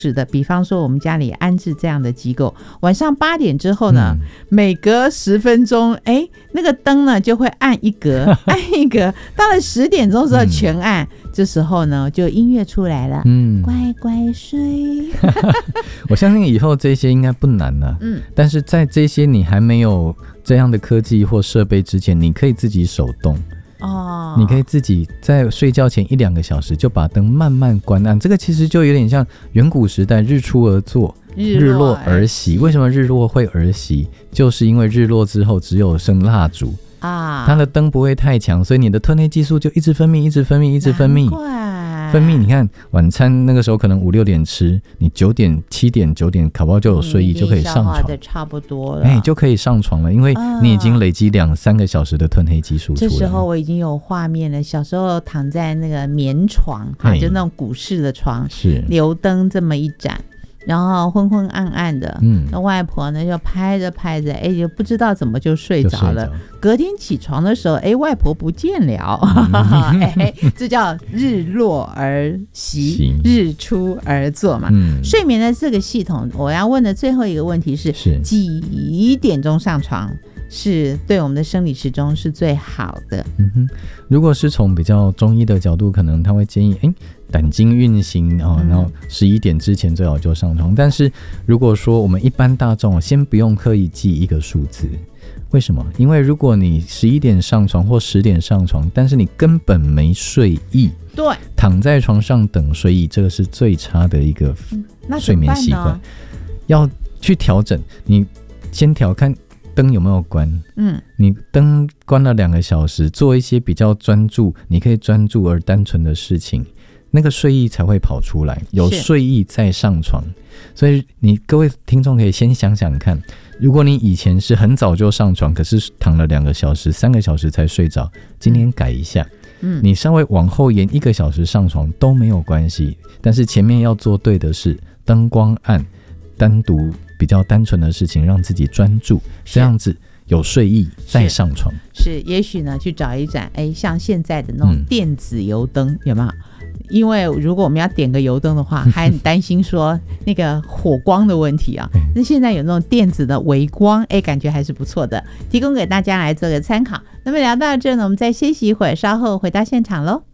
是的，比方说我们家里安置这样的机构，晚上8点之后呢，每隔10分钟，那个灯呢就会按一格，按一格，到了10点钟之后全按，这时候呢就音乐出来了，乖乖睡。 我相信以后这些应该不难了，但是在这些你还没有这样的科技或设备之前，你可以自己手动。你可以自己在睡觉前1-2个小时就把灯慢慢关暗，这个其实就有点像远古时代日出而作，日落而息。为什么日落会而息？就是因为日落之后只有剩蜡烛它的灯不会太强，所以你的褪黑激素就一直分泌，一直分泌，一直分泌。分泌，你看晚餐那个时候可能5-6点吃，你9点、7点、9点搞不好就有睡意，就可以上床， 差不多了， 就可以上床了，因为你已经累积2-3个小时的褪黑激素出来。 这时候我已经有画面了，小时候躺在那个棉床就那种古式的床， 是油灯这么一盏，然后昏昏暗暗的，那外婆呢就拍着拍着，就不知道怎么就睡着了。隔天起床的时候，外婆不见了，这叫日落而息，日出而作嘛。睡眠的这个系统，我要问的最后一个问题是几点钟上床是对我们的生理时钟是最好的？ 如果是从比较中医的角度，可能他会建议胆经运行然后11点之前最好就上床。但是如果说我们一般大众先不用刻意记一个数字，为什么？因为如果你11点上床或10点上床，但是你根本没睡意，对，躺在床上等睡意，这个是最差的一个睡眠习惯。要去调整，你先调看灯有没有关，你灯关了2个小时，做一些比较专注，你可以专注而单纯的事情，那个睡意才会跑出来，有睡意再上床。所以各位听众可以先想想看，如果你以前是很早就上床，可是躺了2个小时、3个小时才睡着，今天改一下，你稍微往后延1个小时上床都没有关系，但是前面要做对的是灯光暗，单独比较单纯的事情，让自己专注，这样子有睡意再上床。 是也许呢去找一盏像现在的那种电子油灯，有没有？因为如果我们要点个油灯的话，还很担心说那个火光的问题啊。那现在有那种电子的微光，感觉还是不错的，提供给大家来做个参考。那么聊到这呢，我们再歇息一会儿，稍后回到现场咯。